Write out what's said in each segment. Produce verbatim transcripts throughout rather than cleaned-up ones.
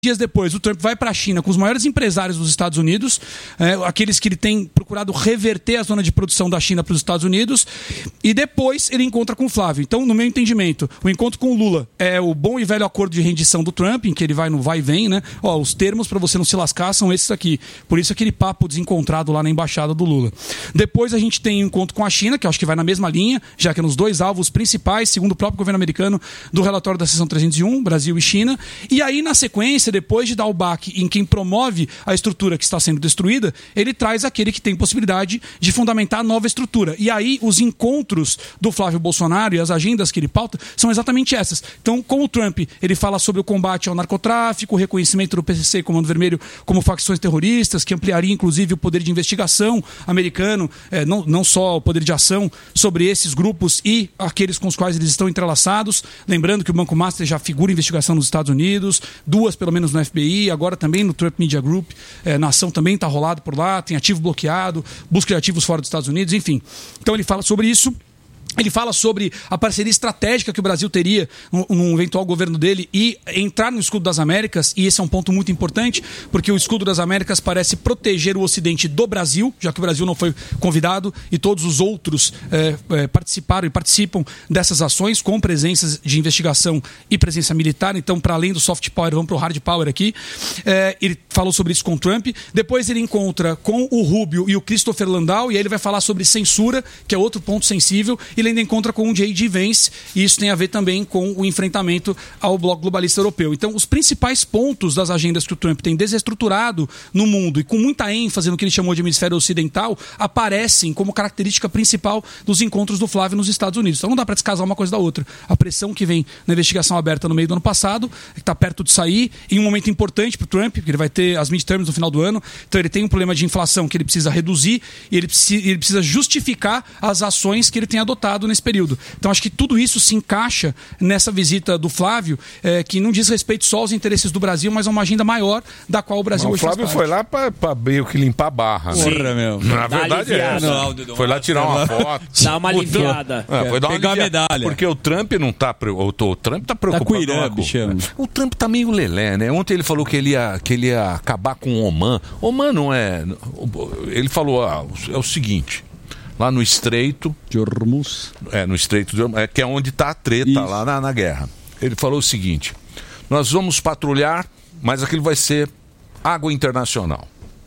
Dias depois, o Trump vai para a China com os maiores empresários dos Estados Unidos, é, aqueles que ele tem procurado reverter a zona de produção da China para os Estados Unidos, e depois ele encontra com o Flávio. Então, no meu entendimento, o encontro com o Lula é o bom e velho acordo de rendição do Trump, em que ele vai no vai e vem, né? Ó, os termos para você não se lascar são esses aqui. Por isso aquele papo desencontrado lá na embaixada do Lula. Depois a gente tem o encontro com a China, que eu acho que vai na mesma linha, já que é nos dois alvos principais, segundo o próprio governo americano, do relatório da Seção trezentos e um, Brasil e China. E aí, na sequência, depois de dar o baque em quem promove a estrutura que está sendo destruída, ele traz aquele que tem possibilidade de fundamentar a nova estrutura. E aí os encontros do Flávio Bolsonaro e as agendas que ele pauta são exatamente essas. Então, com o Trump, ele fala sobre o combate ao narcotráfico, o reconhecimento do P C C e Comando Vermelho como facções terroristas, que ampliaria inclusive o poder de investigação americano, é, não, não só o poder de ação sobre esses grupos e aqueles com os quais eles estão entrelaçados. Lembrando que o Banco Master já figura investigação nos Estados Unidos, duas pelo menos no F B I, agora também no Trump Media Group, é, na ação também está rolado por lá, tem ativo bloqueado, busca de ativos fora dos Estados Unidos, enfim. Então ele fala sobre isso. Ele fala sobre a parceria estratégica que o Brasil teria num eventual governo dele e entrar no escudo das Américas, e esse é um ponto muito importante, porque o escudo das Américas parece proteger o Ocidente do Brasil, já que o Brasil não foi convidado e todos os outros é, é, participaram e participam dessas ações com presenças de investigação e presença militar. Então, para além do soft power, vamos para o hard power aqui. É, ele falou sobre isso com o Trump. Depois ele encontra com o Rubio e o Christopher Landau, e aí ele vai falar sobre censura, que é outro ponto sensível. Ele ainda encontra com o J D Vance, e isso tem a ver também com o enfrentamento ao bloco globalista europeu. Então, os principais pontos das agendas que o Trump tem desestruturado no mundo e com muita ênfase no que ele chamou de hemisfério ocidental, aparecem como característica principal dos encontros do Flávio nos Estados Unidos. Então não dá para descasar uma coisa da outra. A pressão que vem na investigação aberta no meio do ano passado, que está perto de sair, em um momento importante para o Trump, porque ele vai ter as midterms no final do ano, então ele tem um problema de inflação que ele precisa reduzir e ele precisa, ele precisa justificar as ações que ele tem adotado nesse período. Então acho que tudo isso se encaixa nessa visita do Flávio, é, que não diz respeito só aos interesses do Brasil, mas a uma agenda maior da qual o Brasil mas hoje o Flávio foi lá para meio que limpar a barra. Sim. Porra, meu. Na verdade é essa. Foi lá tirar uma foto. Dar uma aliviada. É, foi dar uma pegar aliviada. a medalha. Porque o Trump não tá... O Trump tá preocupado. Tá com o Irã, bichão. O Trump tá meio lelé, né? Ontem ele falou que ele ia, que ele ia acabar com o Oman. Oman não é... Ele falou, ah, é o seguinte... Lá no Estreito de Hormuz, é, no Estreito de Hormuz, é, que é onde está a treta. Isso. Lá na, na guerra. Ele falou o seguinte: nós vamos patrulhar, mas aquilo vai ser água internacional.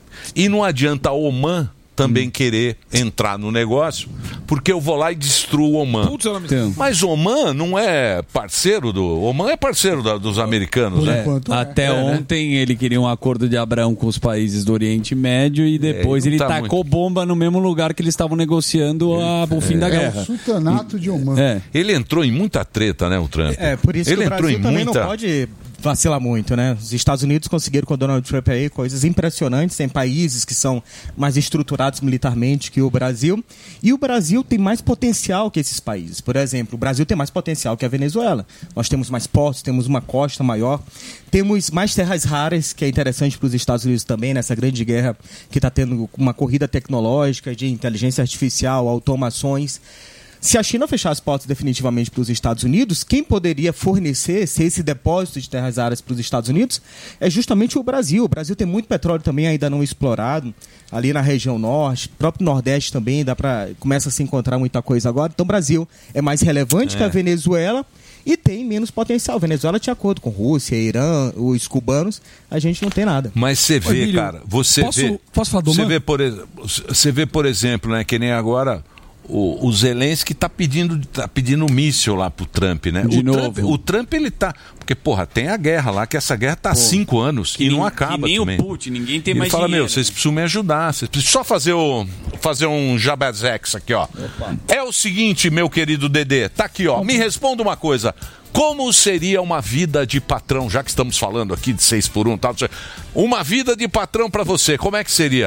E não adianta o Oman também hum. querer entrar no negócio, porque eu vou lá e destruo o Oman. Putz, mas o Oman não é parceiro do... O Oman é parceiro da, dos americanos, é, né? É. Até é, ontem, né? Ele queria um acordo de Abraão com os países do Oriente Médio e depois é, ele, ele tá tacou muito... bomba no mesmo lugar que eles estavam negociando a, o fim é, da guerra. É o sultanato de Oman. É. Ele entrou em muita treta, né, o Trump? É, por isso ele que o Brasil entrou em também muita... não pode... vacila muito, né? Os Estados Unidos conseguiram com o Donald Trump aí coisas impressionantes em países que são mais estruturados militarmente que o Brasil. E o Brasil tem mais potencial que esses países. Por exemplo, o Brasil tem mais potencial que a Venezuela. Nós temos mais portos, temos uma costa maior, temos mais terras raras, que é interessante para os Estados Unidos também, nessa grande guerra que está tendo uma corrida tecnológica de inteligência artificial, automações. Se a China fechar as portas definitivamente para os Estados Unidos, quem poderia fornecer esse depósito de terras raras para os Estados Unidos é justamente o Brasil. O Brasil tem muito petróleo também ainda não explorado, ali na região norte, próprio Nordeste também, dá pra, começa a se encontrar muita coisa agora. Então o Brasil é mais relevante é. que a Venezuela e tem menos potencial. A Venezuela tinha acordo com Rússia, Irã, os cubanos, a gente não tem nada. Mas você vê, Oi, cara, você posso, vê... Posso falar do você vê, por, você vê, por exemplo, né, que nem agora... O, o Zelensky tá pedindo, tá pedindo um míssil lá pro Trump, né? De o, novo. Trump, o Trump, ele tá... Porque, porra, tem a guerra lá, que essa guerra tá há cinco anos e nem, não acaba que nem também. o Putin, ninguém tem ele mais fala, dinheiro. meu, vocês precisam me ajudar. Vocês precisam só fazer, o, fazer um jabazex aqui, ó. Opa. É o seguinte, meu querido Dedê, tá aqui, ó. Me responda uma coisa. Como seria uma vida de patrão, já que estamos falando aqui de seis por um, tal, uma vida de patrão pra você, como é que seria?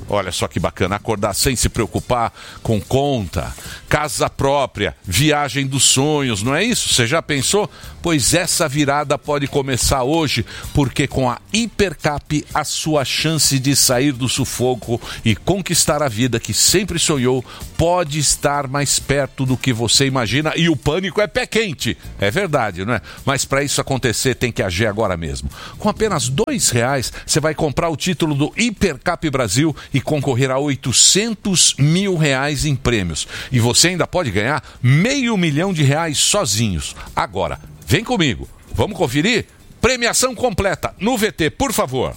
Olha só que bacana, acordar sem se preocupar com conta, casa própria, viagem dos sonhos, não é isso? Você já pensou? Pois essa virada pode começar hoje, porque com a Hipercap a sua chance de sair do sufoco e conquistar a vida que sempre sonhou pode estar mais perto do que você imagina, e o pânico é pé quente, é verdade, não é? Mas para isso acontecer tem que agir agora mesmo. Com apenas dois reais você vai comprar o título do Hipercap Brasil e concorrer a oitocentos mil reais em prêmios. E você ainda pode ganhar meio milhão de reais sozinhos. Agora, vem comigo. Vamos conferir? Premiação completa no V T, por favor.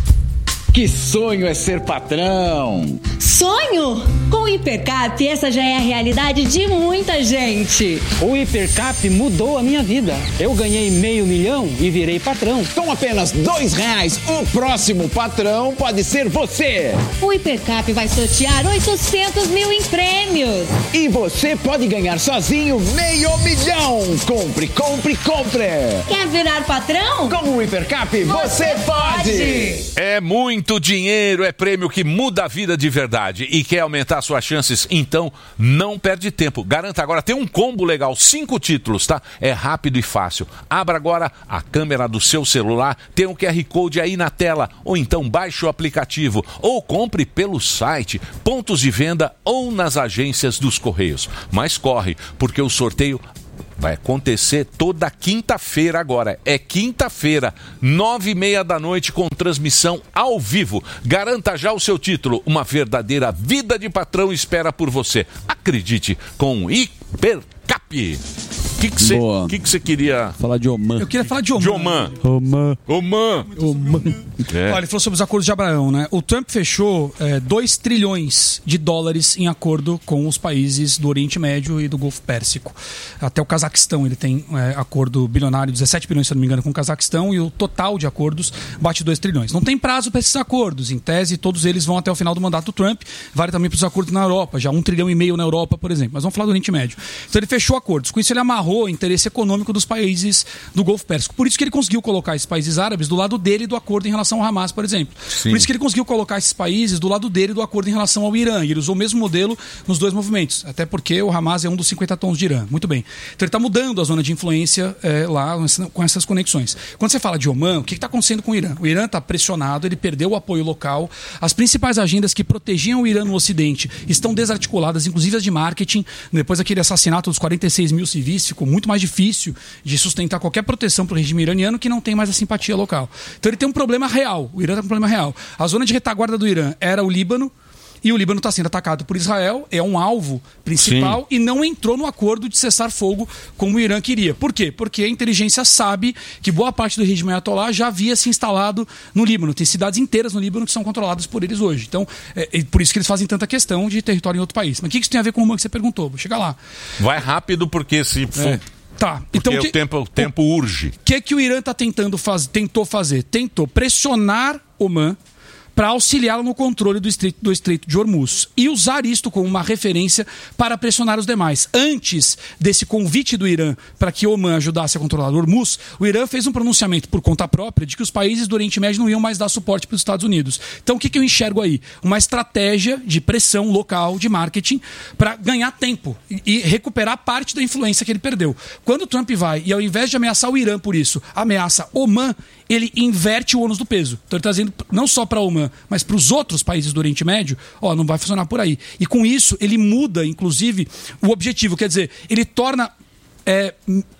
Que sonho é ser patrão! Sonho? Com o Hipercap, essa já é a realidade de muita gente. O Hipercap mudou a minha vida. Eu ganhei meio milhão e virei patrão. Com apenas dois reais, o próximo patrão pode ser você. O Hipercap vai sortear oitocentos mil em prêmios. E você pode ganhar sozinho meio milhão. Compre, compre, compre. Quer virar patrão? Com o Hipercap, você, você pode. pode. É muito Muito dinheiro, é prêmio que muda a vida de verdade. E quer aumentar suas chances? Então não perde tempo. Garanta agora, tem um combo legal, cinco títulos, tá? É rápido e fácil. Abra agora a câmera do seu celular, tem um Q R Code aí na tela, ou então baixe o aplicativo, ou compre pelo site, pontos de venda ou nas agências dos Correios. Mas corre, porque o sorteio vai acontecer toda quinta-feira agora. É quinta-feira, nove e meia da noite, com transmissão ao vivo. Garanta já o seu título. Uma verdadeira vida de patrão espera por você. Acredite, com o Hipercap. O que que você que que queria... Falar de Oman. Eu queria falar de Oman. De Oman. Oman. Oman. Oman. É. Olha, ele falou sobre os acordos de Abraão, né? O Trump fechou dois trilhões de dólares em acordo com os países do Oriente Médio e do Golfo Pérsico. Até o Cazaquistão ele tem é, acordo bilionário, dezessete bilhões, se eu não me engano, com o Cazaquistão, e o total de acordos bate dois trilhões. Não tem prazo para esses acordos. Em tese, todos eles vão até o final do mandato do Trump. Vale também para os acordos na Europa, já um trilhão e meio na Europa, por exemplo. Mas vamos falar do Oriente Médio. Então ele fechou acordos. Com isso ele amarrou o interesse econômico dos países do Golfo Pérsico. Por isso que ele conseguiu colocar esses países árabes do lado dele do acordo em relação ao Hamas, por exemplo. Sim. Por isso que ele conseguiu colocar esses países do lado dele do acordo em relação ao Irã. E ele usou o mesmo modelo nos dois movimentos. Até porque o Hamas é um dos cinquenta tons de Irã. Muito bem. Então ele está mudando a zona de influência é, lá com essas conexões. Quando você fala de Oman, o que está acontecendo com o Irã? O Irã está pressionado, ele perdeu o apoio local. As principais agendas que protegiam o Irã no Ocidente estão desarticuladas, inclusive as de marketing. Depois daquele assassinato dos quarenta e seis mil civis, ficou muito mais difícil de sustentar qualquer proteção para o regime iraniano, que não tem mais a simpatia local. Então ele tem um problema real. O Irã tem um problema real. A zona de retaguarda do Irã era o Líbano, e o Líbano está sendo atacado por Israel, é um alvo principal. Sim. E não entrou no acordo de cessar fogo como o Irã queria. Por quê? Porque a inteligência sabe que boa parte do regime Ayatollah já havia se instalado no Líbano. Tem cidades inteiras no Líbano que são controladas por eles hoje. Então, é, é por isso que eles fazem tanta questão de território em outro país. Mas o que isso tem a ver com o que você perguntou? Vou chegar lá. Vai rápido, porque se for... É. Tá. Porque então, que, o tempo, o tempo urge. O que, que o Irã tá tentando faz, tentou fazer? Tentou pressionar Oman para auxiliá-lo no controle do estreito, do estreito de Hormuz e usar isto como uma referência para pressionar os demais. Antes desse convite do Irã para que Oman ajudasse a controlar o Hormuz, o Irã fez um pronunciamento por conta própria de que os países do Oriente Médio não iam mais dar suporte para os Estados Unidos. Então o que, que eu enxergo aí? Uma estratégia de pressão local, de marketing, para ganhar tempo e, e recuperar parte da influência que ele perdeu. Quando o Trump vai e ao invés de ameaçar o Irã por isso, ameaça Oman, ele inverte o ônus do peso. Então ele está dizendo não só para Oman, mas para os outros países do Oriente Médio, ó, não vai funcionar por aí. E com isso, ele muda, inclusive, o objetivo. Quer dizer, ele torna é,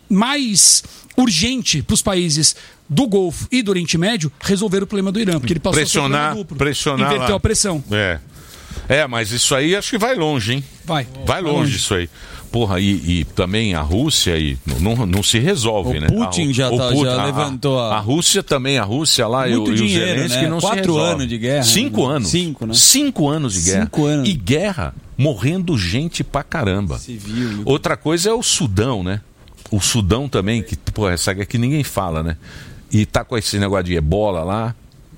mais urgente para os países do Golfo e do Oriente Médio resolver o problema do Irã, porque ele passou pressionar, a ser duplo, pressionar inverteu lá. a pressão. É. é, mas isso aí acho que vai longe, hein? Vai. Vai longe, longe. isso aí. Porra, e, e também a Rússia e não, não se resolve, o né? Putin a, já, o tá, Putin, já a, levantou a... a Rússia também, a Rússia lá Muito e, dinheiro, e o Zelensky né? não Quatro se resolve. anos de guerra. Cinco né? anos. Cinco, né? Cinco anos de guerra. Cinco anos. E guerra, morrendo gente pra caramba. Civil. Outra coisa é o Sudão, né? O Sudão também, que, pô, essa aqui ninguém fala, né? E tá com esse negócio de ebola lá.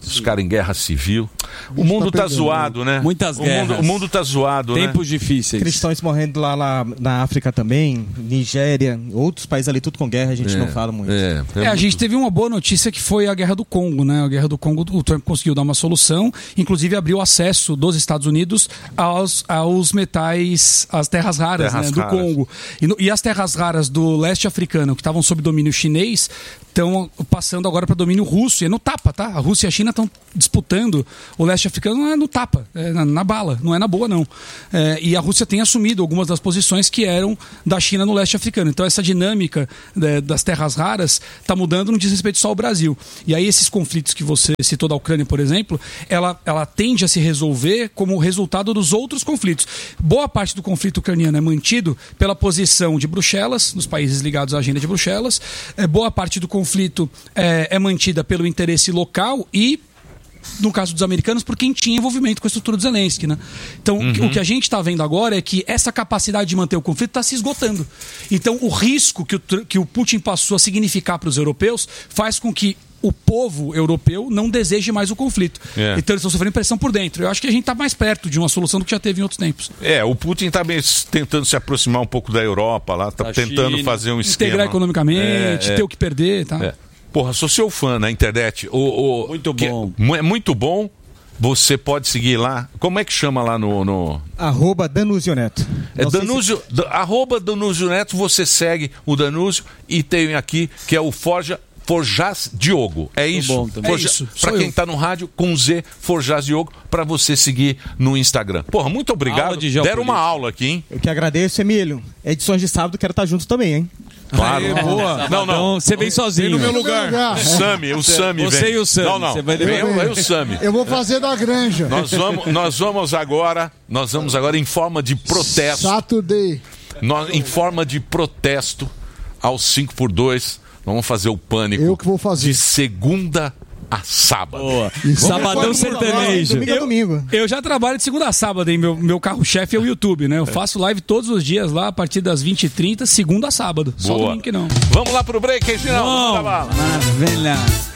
Os caras em guerra civil. O mundo tá, tá zoado, né? Muitas o guerras. Mundo, o mundo tá zoado, Tempos né? difíceis. Cristãos morrendo lá, lá na África também, Nigéria, outros países ali, tudo com guerra, a gente é, não fala muito. É, é, é, a gente teve uma boa notícia que foi a Guerra do Congo, né? A Guerra do Congo, o Trump conseguiu dar uma solução, inclusive abriu acesso dos Estados Unidos aos, aos metais, às terras raras, terras né? do raras. Congo. E, no, e as terras raras do leste africano, que estavam sob domínio chinês, estão passando agora para domínio russo. E é no tapa, tá? A Rússia e a China estão disputando o leste africano, não é no tapa, é na, na bala, não é na boa, não. É, e a Rússia tem assumido algumas das posições que eram da China no leste africano. Então essa dinâmica né, das terras raras está mudando, não diz respeito só ao Brasil. E aí esses conflitos que você citou da Ucrânia, por exemplo, ela, ela tende a se resolver como resultado dos outros conflitos. Boa parte do conflito ucraniano é mantido pela posição de Bruxelas, nos países ligados à agenda de Bruxelas. É, boa parte do conflito é, é mantida pelo interesse local e, no caso dos americanos, por quem tinha envolvimento com a estrutura do Zelensky, né? Então, uhum. o que a gente está vendo agora é que essa capacidade de manter o conflito está se esgotando. Então, o risco que o, que o Putin passou a significar para os europeus faz com que o povo europeu não deseje mais o conflito. É. Então eles estão sofrendo pressão por dentro. Eu acho que a gente está mais perto de uma solução do que já teve em outros tempos. É, o Putin está tentando se aproximar um pouco da Europa, lá, está tentando China, fazer um esquema. Integrar economicamente, é, ter é. o que perder. Tá? É. Porra, sou seu fã na internet. O, o, muito bom. É muito bom. Você pode seguir lá. Como é que chama lá no... no... Arroba Danúzio Neto. É Danúzio, se... Arroba Danúzio Neto, você segue o Danúzio e tem aqui que é o Forja... Forjaz Diogo, é isso? Bom, Forja... é isso. Para quem está no rádio, com Z, Forjaz Diogo, para você seguir no Instagram. Porra, muito obrigado. De Deram uma aula aqui, hein? Eu que agradeço, Emílio. Edições de sábado, quero estar junto também, hein? Claro. É, boa. Não, não. Você vem sozinho. Vem no meu lugar. lugar. O Sami, o Sami Você vem. e o Sami. Não, não. Você vai vem, vem o Sami. Eu vou fazer da granja. Nós vamos, nós vamos agora, nós vamos agora em forma de protesto. Saturday. Nós, em forma de protesto aos cinco por dois. Vamos fazer o Pânico. Eu que vou fazer. De segunda a sábado. Boa. Sabadão sertanejo. Domingo a domingo. Eu, eu já trabalho de segunda a sábado, hein? Meu, meu carro-chefe é o YouTube, né? Eu faço live todos os dias lá, a partir das vinte e trinta, segunda a sábado. Boa. Só domingo que não. Vamos lá pro break, Reginaldo. Maravilha.